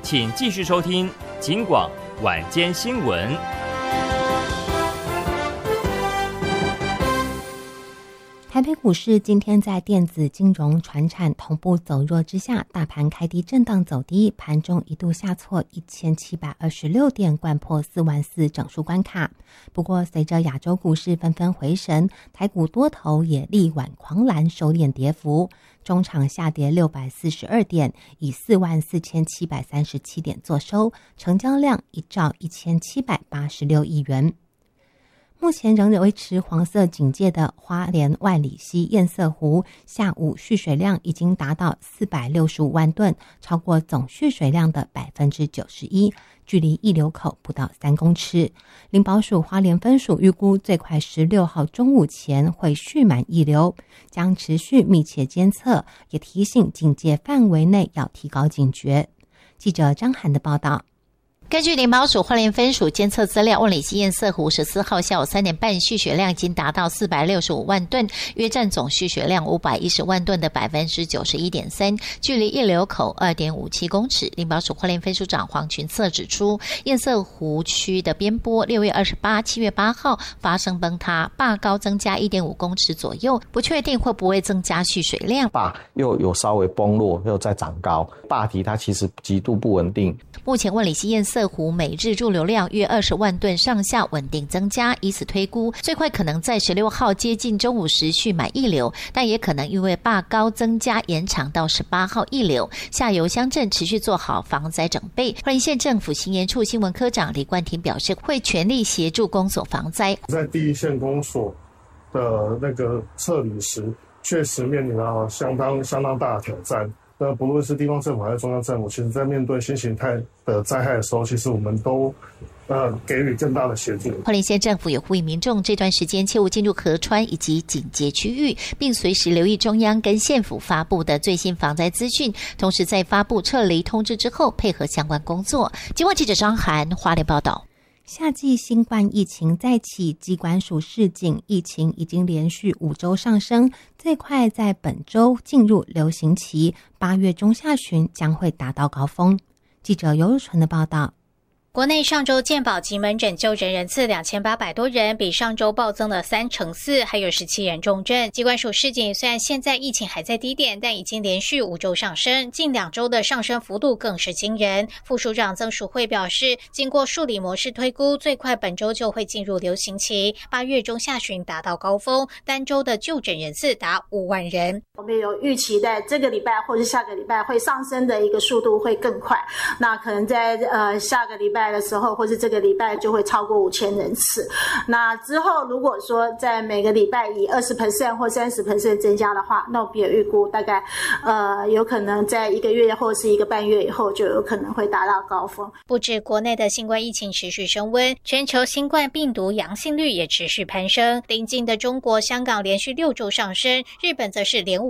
请继续收听警广晚间新闻。 台北股市今天在电子、金融、传产同步走弱之下，大盘开低震荡走低，盘中一度下挫1726点，掼破44000整数关卡。不过随着亚洲股市纷纷回神，台股多头也力挽狂澜，收敛跌幅，中场下跌642点，以44737点作收，成交量1兆1786亿元。目前仍维持黄色警戒的花莲万里溪堰塞湖，下午蓄水量已经达到465万吨，超过总蓄水量的 91%， 距离溢流口不到3公尺。林保署花莲分署预估最快16号中午前会蓄满溢流，将持续密切监测，也提醒警戒范围内要提高警觉。记者张涵的报道。 根据林保署花莲分署监测资料，万里溪堰塞湖14号下午3点半蓄水量已经达到465万吨，约占总蓄水量510万吨的 91.3%， 距离溢流口 2.57 公尺。林保署花莲分署长黄群策指出，堰塞湖区的边坡6月28、7月8号发生崩塌，坝高增加 1.5 公尺左右，不确定会不会增加蓄水量。 坝又有稍微崩落，又再长高，坝体它其实极度不稳定。 目前万里溪堰塞湖每日驻留量约20万吨上下，稳定增加，以此推估最快可能在16号接近中午时蓄满溢流，但也可能因为坝高增加延长到18号溢流。下游乡镇持续做好防灾准备。花莲县政府新研处新闻科长李冠廷表示，会全力协助公所防灾。 在第一线公所的那个撤离时，确实面临到相当大的挑战。那不论是地方政府还是中央政府，其实在面对新形态的灾害的时候，其实我们都给予更大的协助。 花莲县政府也呼吁民众这段时间切勿进入河川以及警戒区域，并随时留意中央跟县府发布的最新防灾资讯，同时在发布撤离通知之后配合相关工作。警广记者张涵花莲报道。 夏季新冠疫情再起，疾管署示警，疫情已经连续5周上升，最快在本周进入流行期，8月中下旬将会达到高峰。记者尤如纯的报道。 国内上周健保及门诊就诊人次2800多人，比上周暴增了4%，还有17人重症。疾管署示警，虽然现在疫情还在低点，但已经连续5周上升，近2周的上升幅度更是惊人。副署长曾淑慧表示，经过数理模式推估，最快本周就会进入流行期，8月中下旬达到高峰，单周的就诊人次达5万人。 我们有预期在这个礼拜或是下个礼拜会上升的一个速度会更快，那可能在下个礼拜的时候，或是这个礼拜就会超过5000人次。那之后如果说在每个礼拜以20% 或30% 增加的话，那我们也预估大概有可能在1个月或是1个半月以后就有可能会达到高峰。 不止国内的新冠疫情持续升温，全球新冠病毒阳性率也持续攀升。邻近的中国、香港连续6周上升，日本则是连